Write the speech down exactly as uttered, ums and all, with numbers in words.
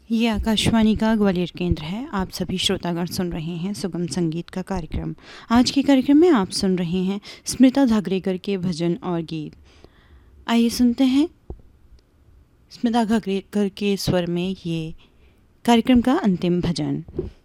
ये आकाशवाणी का ग्वालियर केंद्र है। आप सभी श्रोतागण सुन रहे हैं सुगम संगीत का कार्यक्रम। आज के कार्यक्रम में आप सुन रहे हैं स्मिता धागरेकर के भजन और गीत। आइए सुनते हैं स्मिता धागरेकर के स्वर में ये कार्यक्रम का अंतिम भजन।